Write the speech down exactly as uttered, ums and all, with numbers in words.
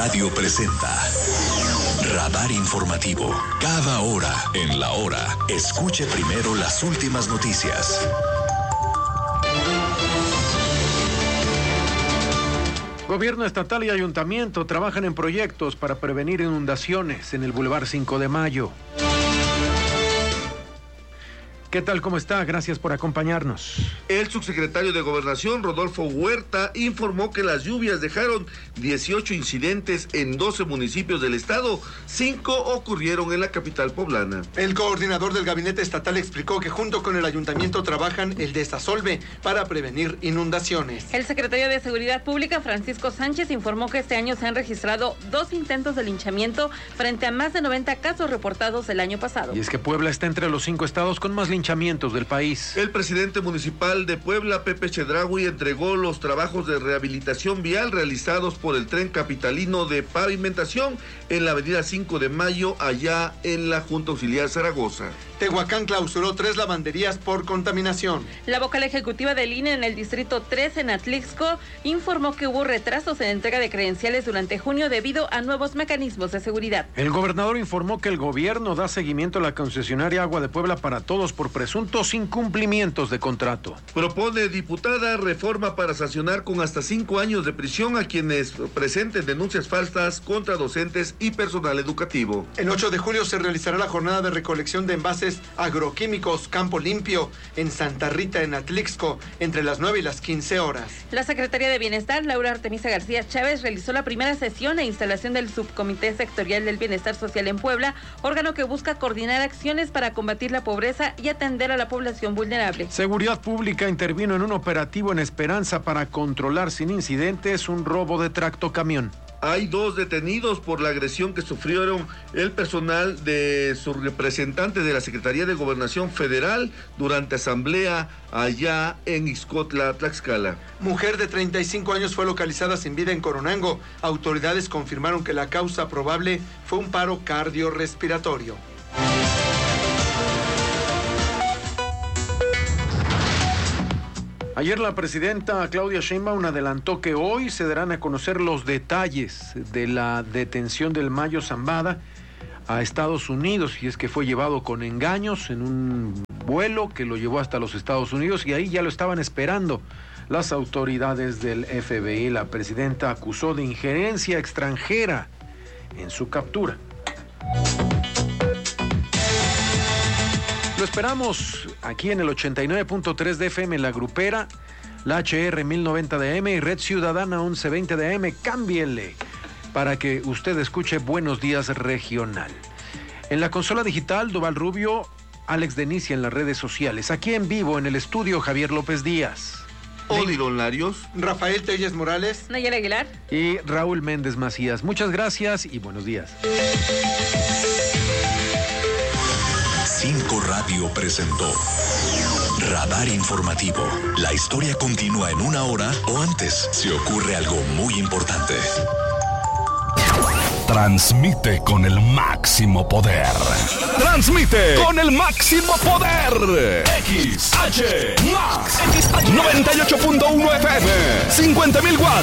Radio presenta Radar Informativo. Cada hora en la hora, escuche primero las últimas noticias. Gobierno estatal y ayuntamiento trabajan en proyectos para prevenir inundaciones en el Boulevard cinco de Mayo. ¿Qué tal? ¿Cómo está? Gracias por acompañarnos. El subsecretario de Gobernación, Rodolfo Huerta, informó que las lluvias dejaron dieciocho incidentes en doce municipios del estado. Cinco ocurrieron en la capital poblana. El coordinador del gabinete estatal explicó que junto con el ayuntamiento trabajan el desasolve para prevenir inundaciones. El secretario de Seguridad Pública, Francisco Sánchez, informó que este año se han registrado dos intentos de linchamiento frente a más de noventa casos reportados el año pasado. Y es que Puebla está entre los cinco estados con más linchamientos del país. El presidente municipal de Puebla, Pepe Chedraui, entregó los trabajos de rehabilitación vial realizados por el tren capitalino de pavimentación en la avenida cinco de Mayo, allá en la Junta Auxiliar Zaragoza. Tehuacán clausuró tres lavanderías por contaminación. La vocal ejecutiva del I N E en el distrito tres en Atlixco informó que hubo retrasos en entrega de credenciales durante junio debido a nuevos mecanismos de seguridad. El gobernador informó que el gobierno da seguimiento a la concesionaria Agua de Puebla para Todos por presuntos incumplimientos de contrato. Propone diputada reforma para sancionar con hasta cinco años de prisión a quienes presenten denuncias falsas contra docentes y personal educativo. El ocho de julio se realizará la jornada de recolección de envases agroquímicos Campo Limpio en Santa Rita, en Atlixco, entre las nueve y las quince horas. La Secretaría de Bienestar, Laura Artemisa García Chávez, realizó la primera sesión e instalación del Subcomité Sectorial del Bienestar Social en Puebla, órgano que busca coordinar acciones para combatir la pobreza y atender a la población vulnerable. Seguridad Pública intervino en un operativo en Esperanza para controlar sin incidentes un robo de tractocamión. Hay dos detenidos por la agresión que sufrieron el personal de su representante de la Secretaría de Gobernación Federal durante asamblea allá en Ixcotla, Tlaxcala. Mujer de treinta y cinco años fue localizada sin vida en Coronango. Autoridades confirmaron que la causa probable fue un paro cardiorrespiratorio. Ayer la presidenta Claudia Sheinbaum adelantó que hoy se darán a conocer los detalles de la detención del Mayo Zambada a Estados Unidos, y es que fue llevado con engaños en un vuelo que lo llevó hasta los Estados Unidos y ahí ya lo estaban esperando las autoridades del F B I. La presidenta acusó de injerencia extranjera en su captura. Lo esperamos aquí en el ochenta y nueve punto tres de F M, La Grupera, la H R mil noventa de A M y Red Ciudadana once veinte de A M. Cámbienle para que usted escuche Buenos Días Regional. En la consola digital, Doval Rubio, Alex Denicia en las redes sociales. Aquí en vivo en el estudio, Javier López Díaz. Odilon Larios, Rafael Telles Morales, Nayara Aguilar y Raúl Méndez Macías. Muchas gracias y buenos días. Cinco Radio presentó Radar Informativo. La historia continúa en una hora o antes si ocurre algo muy importante. Transmite con el máximo poder. Transmite con el máximo poder. X H Max noventa y ocho punto uno F M, cincuenta mil watts